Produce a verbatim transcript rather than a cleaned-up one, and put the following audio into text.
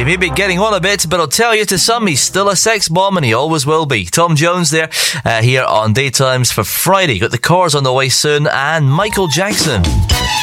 He may be getting on a bit, but I'll tell you, to some, he's still a sex bomb, and he always will be. Tom Jones there, uh, here on Daytimes for Friday. Got the Cores on the way soon, and Michael Jackson.